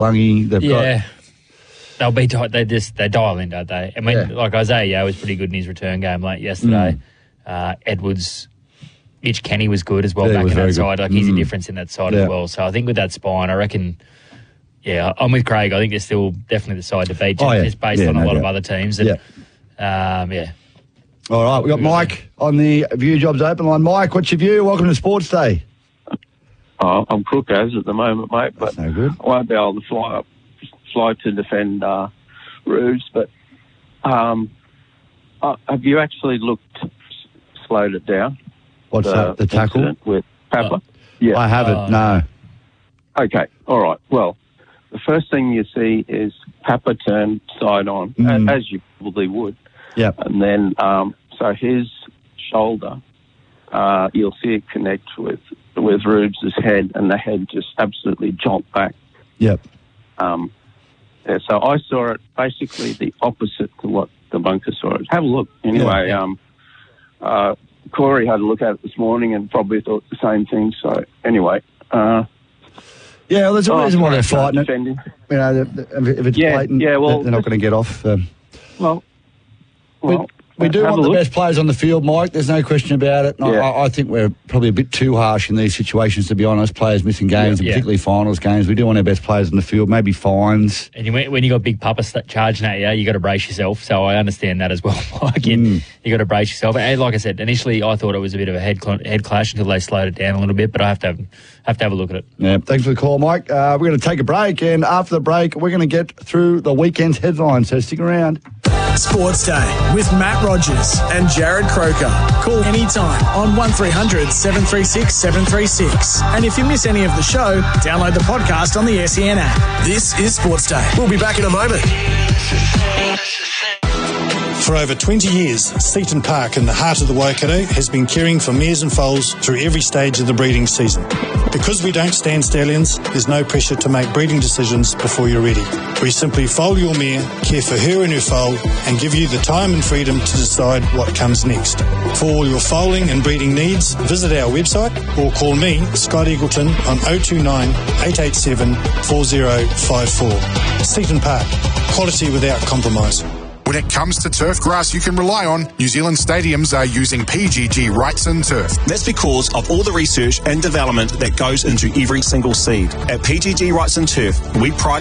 Lungy. They've got... They'll be they dial in, don't they? I mean, like Isaiah Yeo was pretty good in his return game late yesterday. Edwards, Mitch Kenny was good as well back in that side. Like he's a difference in that side as well. So I think with that spine, I reckon, I'm with Craig. I think they're still definitely the side to beat, just based on a lot of other teams. And, All right, we've got Mike on the View Jobs Open line. Mike, what's your view? Welcome to Sports Day. I'm crook as at the moment, mate, but no good. I won't be able to fly to defend Roos, but have you actually slowed it down? What's that, the tackle? With Papa? I haven't, no. Okay, all right. Well, the first thing you see is Papa turn side on, as you probably would. Yep. And then, so his shoulder, you'll see it connect with Rubes' head, and the head just absolutely jolt back. Yep. So I saw it basically the opposite to what the bunker saw it. Have a look. Anyway, Corey had a look at it this morning and probably thought the same thing. So anyway. Well, there's a reason why they're fighting it. You know, if it's blatant, they're not going to get off. We do want the best players on the field, Mike. There's no question about it. I think we're probably a bit too harsh in these situations, to be honest. Players missing games, and particularly finals games. We do want our best players on the field, maybe fines. And when you got Big Papa charging at you got to brace yourself. So I understand that as well, Mike. You got to brace yourself. And like I said, initially I thought it was a bit of a head clash until they slowed it down a little bit. But I have to have a look at it. Yeah, thanks for the call, Mike. We're going to take a break, and after the break, we're going to get through the weekend's headlines. So stick around. Sports Day with Matt Rogers and Jared Croker. Call anytime on 1300 736 736. And if you miss any of the show, download the podcast on the SEN app. This is Sports Day. We'll be back in a moment. For over 20 years, Seaton Park in the heart of the Waikato has been caring for mares and foals through every stage of the breeding season. Because we don't stand stallions, there's no pressure to make breeding decisions before you're ready. We simply foal your mare, care for her and her foal, and give you the time and freedom to decide what comes next. For all your foaling and breeding needs, visit our website or call me, Scott Eagleton, on 029 887 4054. Seaton Park, quality without compromise. When it comes to turf grass you can rely on, New Zealand stadiums are using PGG Wrightson Turf. That's because of all the research and development that goes into every single seed. At PGG Wrightson Turf, we pride